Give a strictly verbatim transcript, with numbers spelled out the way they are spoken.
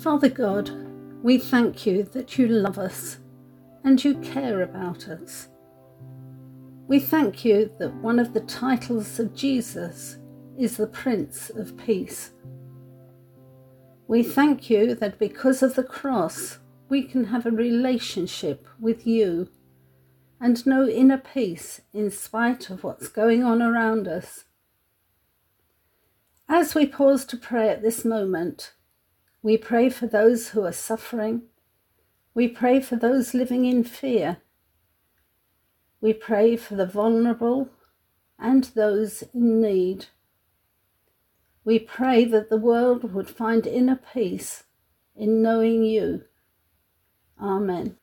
Father God, we thank you that you love us and you care about us. We thank you that one of the titles of Jesus is the Prince of Peace. We thank you that because of the cross, we can have a relationship with you and know inner peace in spite of what's going on around us. As we pause to pray at this moment, we pray for those who are suffering. We pray for those living in fear. We pray for the vulnerable and those in need. We pray that the world would find inner peace in knowing you. Amen.